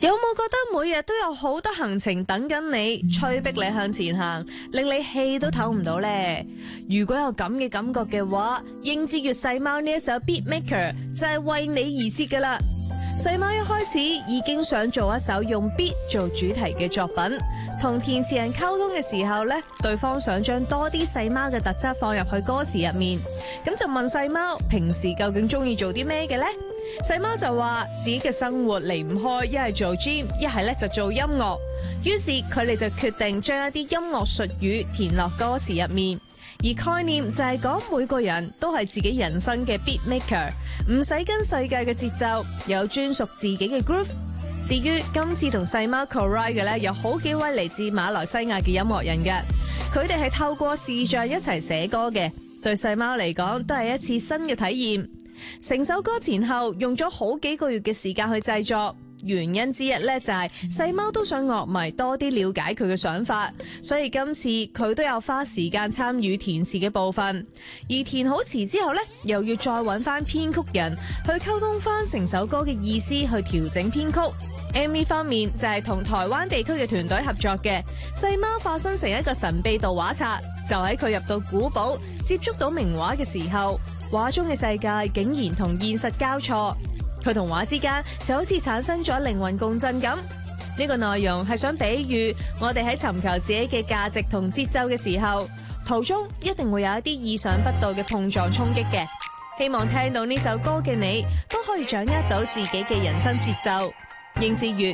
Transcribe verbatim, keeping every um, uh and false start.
有冇覺得每日都有好多行程等緊你，催逼你向前行，令你氣都唞唔到呢？如果有咁嘅感覺嘅話，應節月細貓呢一首 Beatmaker 就係為你而設噶啦。細貓一開始已經想做一首用 beat 做主題嘅作品，同填詞人溝通嘅時候呢，對方想將多啲細貓嘅特質放入去歌詞入面，咁就問細貓平時究竟中意做啲咩嘅呢？細貓就話自己嘅生活離唔開一係做 gym， 一係咧就做音樂，於是佢哋就決定將一啲音樂術語填落歌詞入面。而概念就係講每個人都係自己人生嘅 beat maker， 唔使跟世界嘅節奏，有專屬自己嘅 groove。至於今次同細貓 co-write 嘅咧，有好幾位嚟自馬來西亞嘅音樂人嘅，佢哋係透過視像一齊寫歌嘅，對細貓嚟講都係一次新嘅體驗。成首歌前後用咗好幾個月嘅時間去製作，原因之一咧就係細貓都想樂迷多啲了解佢嘅想法，所以今次佢都有花時間參與填詞嘅部分。而填好詞之後咧，又要再揾翻編曲人去溝通翻成首歌嘅意思，去調整編曲。M V 方面就係同台灣地區嘅團隊合作嘅，細貓化身成一個神秘導畫冊，就喺佢入到古堡接觸到名畫嘅時候，畫中嘅世界竟然同現實交錯，佢同畫之間就好似產生咗靈魂共振咁。呢個內容係想比喻我哋喺尋求自己嘅價值同節奏嘅時候，途中一定會有一啲意想不到嘅碰撞衝擊嘅。希望聽到呢首歌嘅你都可以掌握到自己嘅人生節奏。應節月